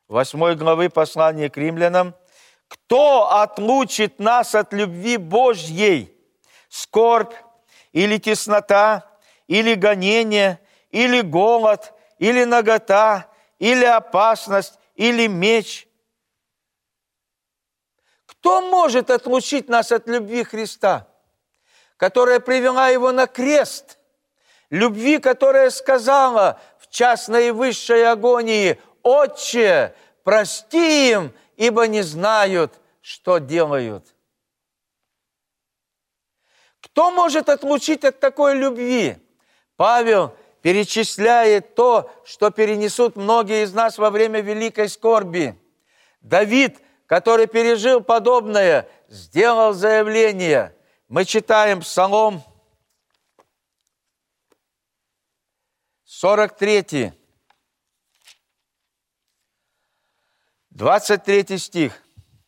8 главы послания к римлянам. «Кто отлучит нас от любви Божьей? Скорбь, или теснота, или гонение, или голод, или нагота, или опасность, или меч». Кто может отлучить нас от любви Христа, которая привела Его на крест? Любви, которая сказала в час наивысшей агонии: «Отче, прости им, ибо не знают, что делают». Кто может отлучить от такой любви? Павел перечисляет то, что перенесут многие из нас во время великой скорби. Давид, который пережил подобное, сделал заявление. Мы читаем Псалом 43, 23 стих.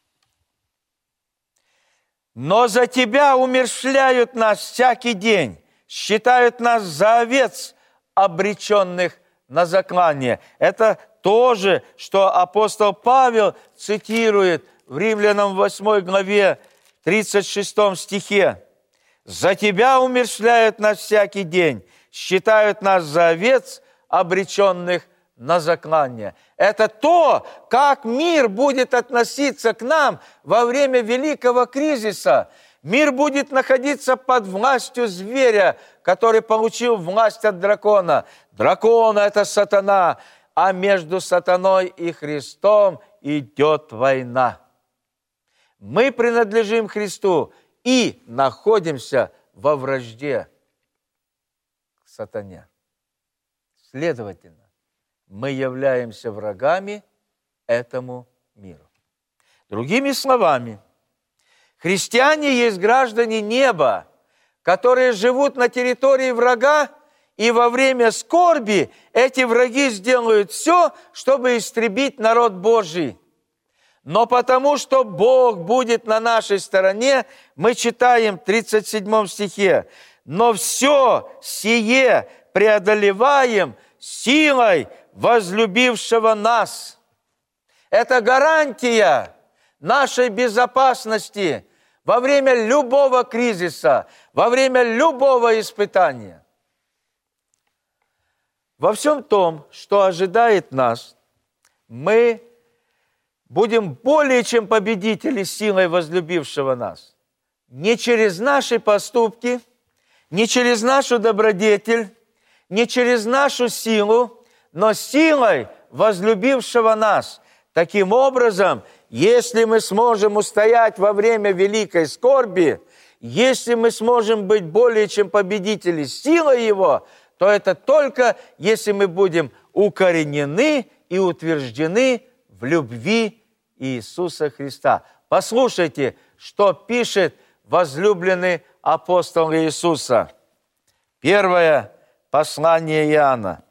«Но за Тебя умерщвляют нас всякий день, считают нас за овец, обреченных на заклание». Это то же, что апостол Павел цитирует в Римлянам 8 главе 36 стихе. «За Тебя умерщвляют нас всякий день, считают нас за овец, обреченных на заклание». Это то, как мир будет относиться к нам во время великого кризиса. Мир будет находиться под властью зверя, который получил власть от дракона. Дракон – это сатана, а между сатаной и Христом идет война. Мы принадлежим Христу и находимся во вражде к сатане. Следовательно, мы являемся врагами этому миру. Другими словами, христиане есть граждане неба, которые живут на территории врага, и во время скорби эти враги сделают все, чтобы истребить народ Божий. Но потому что Бог будет на нашей стороне, мы читаем в 37 стихе: «Но все сие преодолеваем силой возлюбившего нас». Это гарантия нашей безопасности во время любого кризиса, во время любого испытания. Во всем том, что ожидает нас, мы будем более чем победители силой возлюбившего нас. Не через наши поступки, не через нашу добродетель, не через нашу силу, но силой возлюбившего нас. Таким образом, если мы сможем устоять во время великой скорби, если мы сможем быть более чем победители силой Его, то это только если мы будем укоренены и утверждены в любви Иисуса Христа. Послушайте, что пишет возлюбленный апостол Иисуса. Первое послание Иоанна,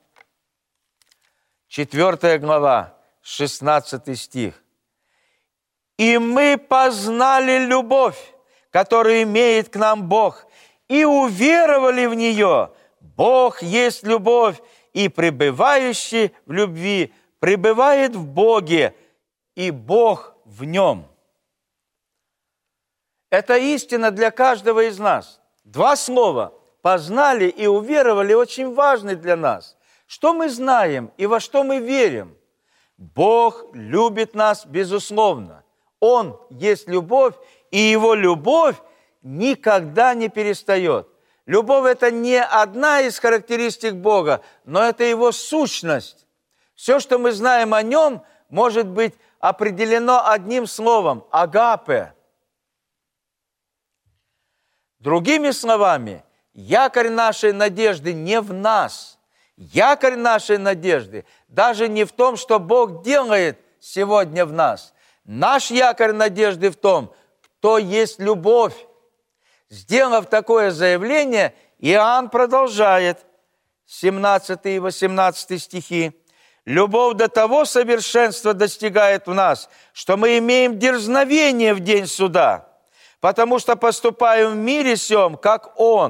4 глава, 16 стих. «И мы познали любовь, которую имеет к нам Бог, и уверовали в нее. Бог есть любовь, и пребывающий в любви пребывает в Боге, и Бог в нем». Это истина для каждого из нас. Два слова «познали» и «уверовали» очень важны для нас. Что мы знаем и во что мы верим? Бог любит нас безусловно. Он есть любовь, и Его любовь никогда не перестает. Любовь – это не одна из характеристик Бога, но это Его сущность. Все, что мы знаем о Нем, может быть определено одним словом – агапе. Другими словами, якорь нашей надежды не в нас. Якорь нашей надежды даже не в том, что Бог делает сегодня в нас. Наш якорь надежды в том, кто есть любовь. Сделав такое заявление, Иоанн продолжает, 17 и 18 стихи. «Любовь до того совершенства достигает в нас, что мы имеем дерзновение в день суда, потому что поступаем в мире сем, как Он.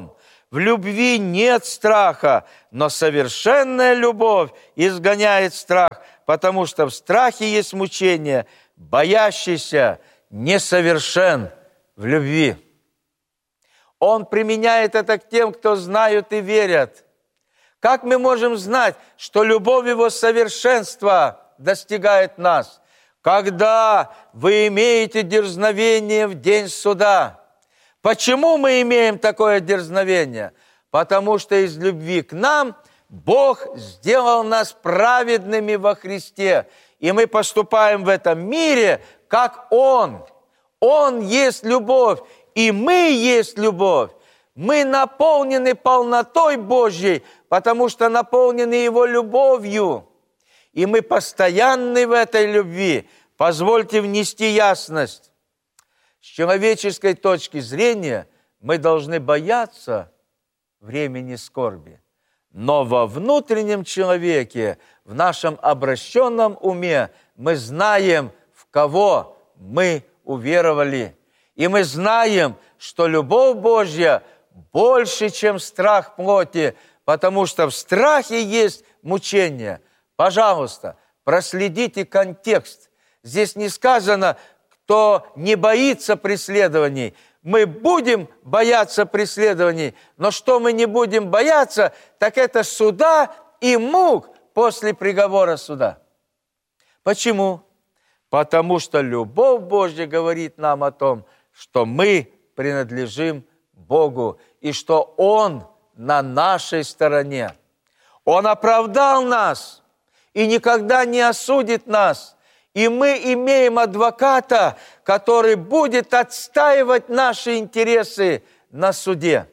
В любви нет страха, но совершенная любовь изгоняет страх, потому что в страхе есть мучение, боящийся несовершен в любви. Он применяет это к тем, кто знают и верят. Как мы можем знать, что любовь Его совершенства достигает нас? Когда вы имеете дерзновение в день суда. Почему мы имеем такое дерзновение? Потому что из любви к нам Бог сделал нас праведными во Христе. И мы поступаем в этом мире, как Он. Он есть любовь, и мы есть любовь. Мы наполнены полнотой Божьей, потому что наполнены Его любовью. И мы постоянны в этой любви. Позвольте внести ясность. С человеческой точки зрения мы должны бояться времени скорби. Но во внутреннем человеке, в нашем обращенном уме, мы знаем, в кого мы уверовали. И мы знаем, что любовь Божья больше, чем страх плоти, потому что в страхе есть мучение. Пожалуйста, проследите контекст. Здесь не сказано, кто не боится преследований. Мы будем бояться преследований, но что мы не будем бояться, так это суда и мук после приговора суда. Почему? Потому что любовь Божья говорит нам о том, что мы принадлежим Богу и что Он на нашей стороне. Он оправдал нас и никогда не осудит нас. И мы имеем адвоката, который будет отстаивать наши интересы на суде.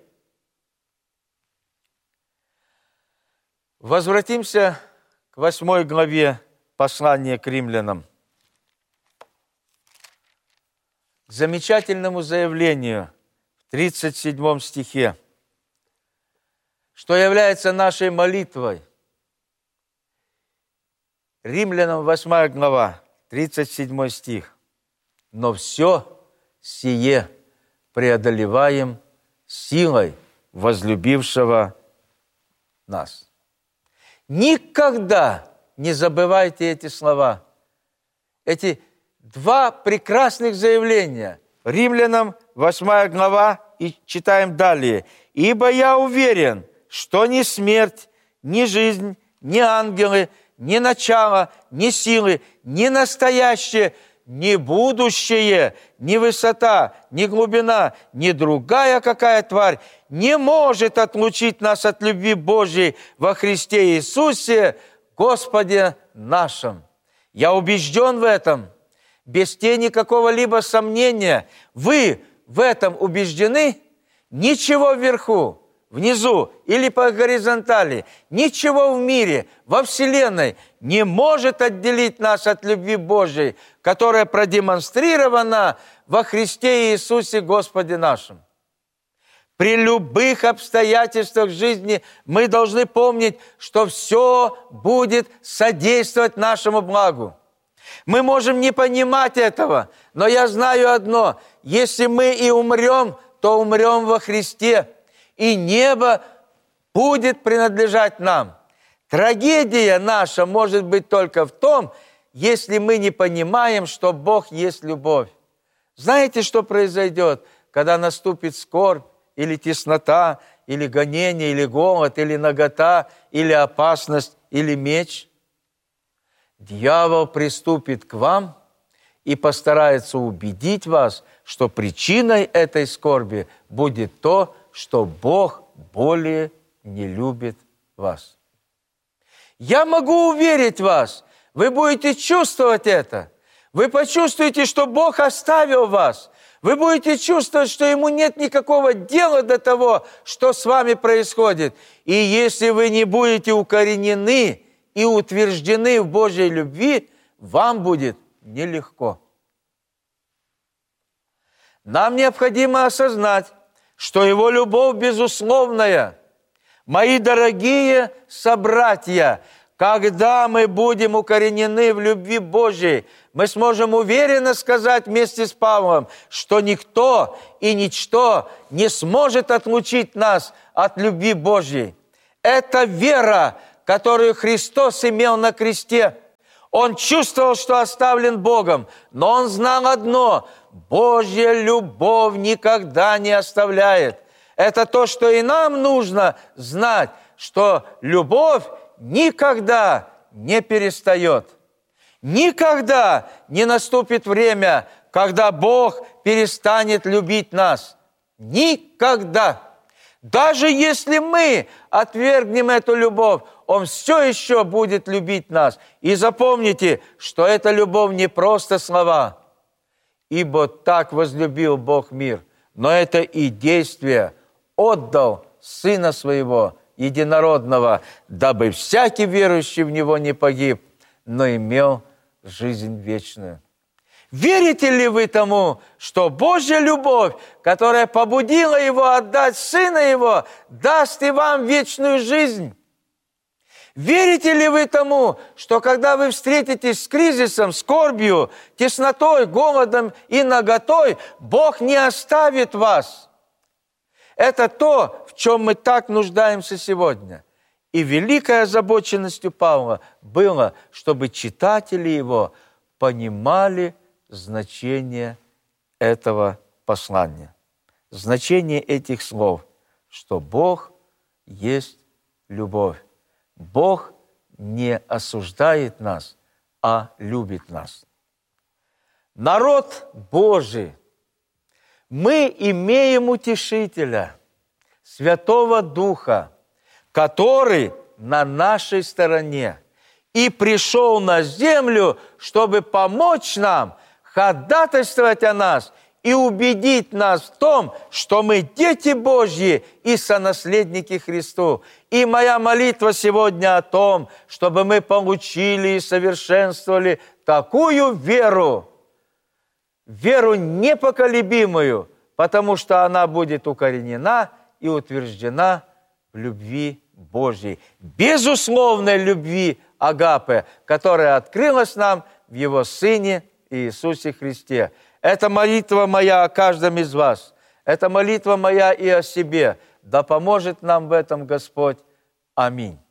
Возвратимся к 8 главе послания к римлянам. К замечательному заявлению в 37 стихе, что является нашей молитвой. Римлянам 8 глава, 37 стих. «Но все сие преодолеваем силой возлюбившего нас». Никогда не забывайте эти слова. Эти два прекрасных заявления. Римлянам 8 глава, и читаем далее. «Ибо я уверен, что ни смерть, ни жизнь, ни ангелы, ни начало, ни силы, ни настоящее, ни будущее, ни высота, ни глубина, ни другая какая тварь не может отлучить нас от любви Божьей во Христе Иисусе, Господе нашим». Я убежден в этом, без тени какого-либо сомнения. Вы в этом убеждены? Ничего вверху, внизу или по горизонтали, ничего в мире, во Вселенной не может отделить нас от любви Божьей, которая продемонстрирована во Христе Иисусе Господе нашим. При любых обстоятельствах жизни мы должны помнить, что все будет содействовать нашему благу. Мы можем не понимать этого, но я знаю одно: если мы и умрем, то умрем во Христе, и небо будет принадлежать нам. Трагедия наша может быть только в том, если мы не понимаем, что Бог есть любовь. Знаете, что произойдет, когда наступит скорбь, или теснота, или гонение, или голод, или нагота, или опасность, или меч? Дьявол приступит к вам и постарается убедить вас, что причиной этой скорби будет то, что Бог более не любит вас. Я могу уверить вас, вы будете чувствовать это. Вы почувствуете, что Бог оставил вас. Вы будете чувствовать, что Ему нет никакого дела до того, что с вами происходит. И если вы не будете укоренены и утверждены в Божьей любви, вам будет нелегко. Нам необходимо осознать, что Его любовь безусловная. Мои дорогие собратья, когда мы будем укоренены в любви Божьей, мы сможем уверенно сказать вместе с Павлом, что никто и ничто не сможет отлучить нас от любви Божьей. Это вера, которую Христос имел на кресте. Он чувствовал, что оставлен Богом, но он знал одно – Божья любовь никогда не оставляет. Это то, что и нам нужно знать, что любовь никогда не перестает. Никогда не наступит время, когда Бог перестанет любить нас. Никогда. Даже если мы отвергнем эту любовь, Он все еще будет любить нас. И запомните, что эта любовь не просто слова. Ибо так возлюбил Бог мир, но это и действие. Отдал Сына Своего Единородного, дабы всякий верующий в Него не погиб, но имел жизнь вечную. Верите ли вы тому, что Божья любовь, которая побудила Его отдать Сына Его, даст и вам вечную жизнь? Верите ли вы тому, что когда вы встретитесь с кризисом, скорбью, теснотой, голодом и наготой, Бог не оставит вас? Это то, в чем мы так нуждаемся сегодня. И великой озабоченностью Павла было, чтобы читатели его понимали значение этого послания. Значение этих слов, что Бог есть любовь. Бог не осуждает нас, а любит нас. Народ Божий, мы имеем утешителя, Святого Духа, который на нашей стороне и пришел на землю, чтобы помочь нам ходатайствовать о нас и убедить нас в том, что мы дети Божьи и сонаследники Христу. И моя молитва сегодня о том, чтобы мы получили и совершенствовали такую веру, веру непоколебимую, потому что она будет укоренена и утверждена в любви Божьей, безусловной любви Агапе, которая открылась нам в Его Сыне Иисусе Христе. Это молитва моя о каждом из вас. Это молитва моя и о себе. Да поможет нам в этом Господь. Аминь.